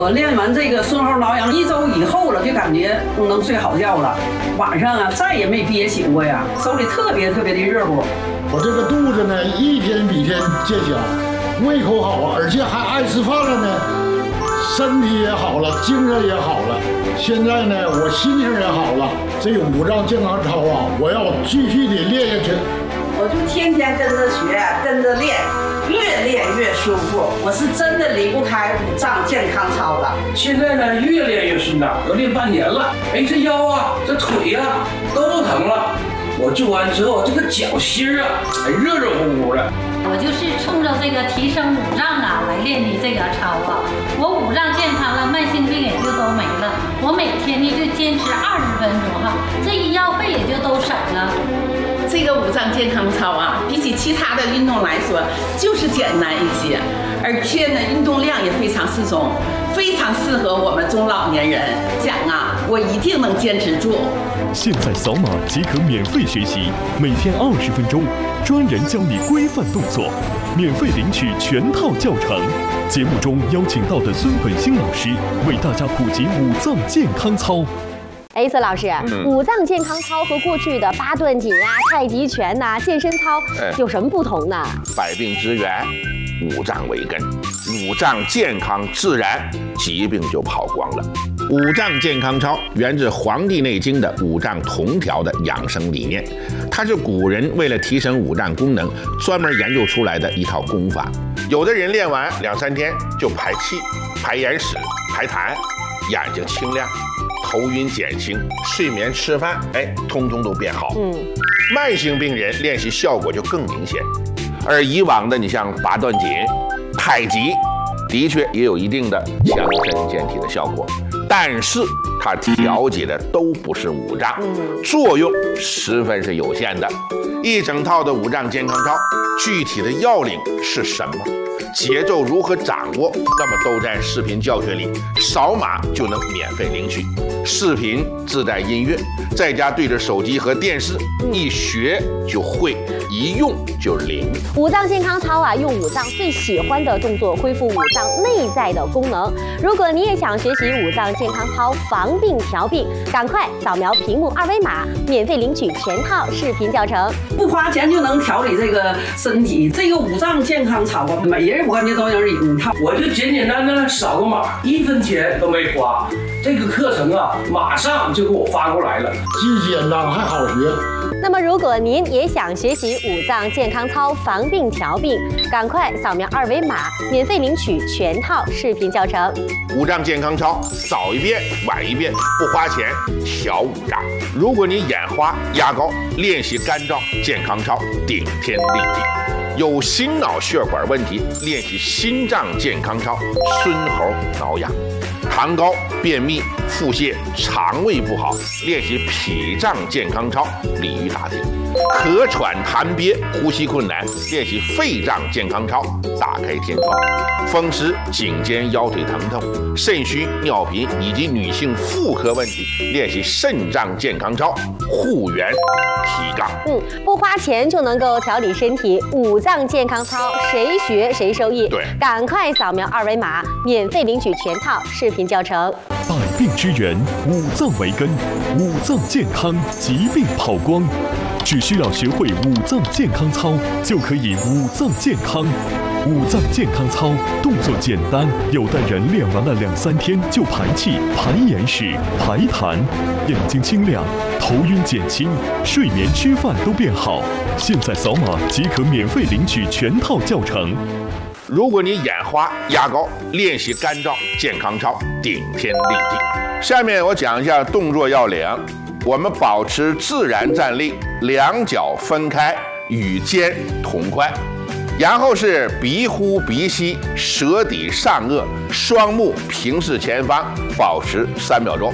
我练完这个顺后挠痒1周以后了，就感觉能睡好觉了。晚上啊，再也没憋醒过呀，手里特别的热乎。 我这个肚子呢，一天比一天见小，胃口好啊，而且还爱吃饭了呢，身体也好了，精神也好了。现在呢，我心情也好了。这5脏健康操啊，我要继续的练下去。 我就天天跟着学，跟着练。 越练越舒服，我是真的离不开5脏健康操了。 现在呢，越练越顺当，都练半年了。哎，这腰啊，这腿呀、都不疼了。我做完之后，这个脚心啊，还热乎乎的。 我就是冲着这个提升5脏啊来练的这个操啊。我5脏健康了，慢性病也就都没了。我每天呢就坚持20分钟哈，这医药费也就都省了。 这个5脏健康操啊，比起其他的运动来说，就是简单一些，而且呢，运动量也非常适中，非常适合我们中老年人。讲啊，我一定能坚持住。 现在扫码即可免费学习，每天20分钟，专人教你规范动作，免费领取全套教程。节目中邀请到的孙本兴老师为大家普及5脏健康操。 哎，孙老师，5脏健康操和过去的八段锦啊、太极拳呐、健身操有什么不同呢？ 百病之源，5脏为根，5脏健康自然，疾病就跑光了。5脏健康操源自《黄帝内经》的5脏同调的养生理念，它是古人为了提升5脏功能专门研究出来的一套功法。有的人练完2、3天就排气、排眼屎、排痰，眼睛清亮。 头晕减轻，睡眠吃饭，哎，通通都变好。慢性病人练习效果就更明显。而以往的你像八段锦、太极，的确也有一定的强身健体的效果，但是它调节的都不是5脏，作用十分是有限的。一整套的5脏健康操，具体的要领是什么？ 节奏如何掌握？那么都在视频教学里，扫码就能免费领取。视频自带音乐，在家对着手机和电视，一学就会，一用就灵。 5脏健康操啊，用5脏最喜欢的动作恢复5脏内在的功能。如果你也想学习5脏健康操防病调病，赶快扫描屏幕2维码，免费领取全套视频教程， 不花钱就能调理这个身体。这个5脏健康操啊，每人我感觉都能领它。 我就简简单单扫个码，1分钱都没花。这个课程啊，马上就给我发过来了， 既简单还好学。 那么，如果您也想学习5脏健康操防病调病，赶快扫描2维码，免费领取全套视频教程。 5脏健康操，早一遍晚一遍，不花钱调5脏。如果你眼花压高，练习肝脏健康操，顶天立地。 有心脑血管问题，练习心脏健康操，孙猴挠痒；糖高、便秘、腹泻、肠胃不好，练习脾脏健康操，鲤鱼打挺；咳喘痰憋、呼吸困难，练习肺脏健康操，打开天窗；风湿、颈肩腰腿疼痛、肾虚、尿频以及女性妇科问题，练习肾脏健康操，护元提杠。 不花钱就能够调理身体，5脏健康操谁学谁受益。 对， 赶快扫描2维码，免费领取全套视频教程。 百病之源，5脏为根，5脏健康，疾病跑光。只需要学会5脏健康操，就可以5脏健康。5脏健康操动作简单，有的人练完了2、3天就排气、排眼屎、排痰，眼睛清亮，头晕减轻，睡眠吃饭都变好。现在扫码即可免费领取全套教程。 如果你眼花压高，练习肝脏健康操，顶天立地。下面我讲一下动作要领。我们保持自然站立，2脚分开，与肩同宽。然后是鼻呼鼻吸，舌抵上颚，双目平视前方，保持3秒钟。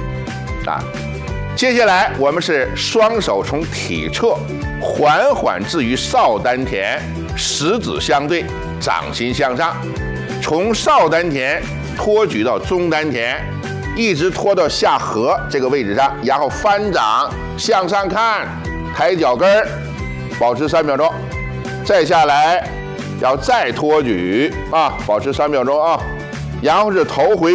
接下来我们是双手从体侧缓缓置于少丹田，食指相对，掌心向上，从少丹田托举到中丹田，一直拖到下颌这个位置上，然后翻掌向上看，抬脚跟儿，保持3秒钟。再下来，要再托举保持3秒钟啊，然后是头回